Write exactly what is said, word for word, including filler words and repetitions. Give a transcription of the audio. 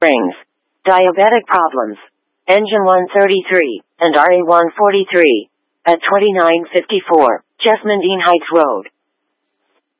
Springs. Diabetic problems. Engine one thirty-three and R A one forty-three at twenty-nine fifty-four Jesmondine Heights Road.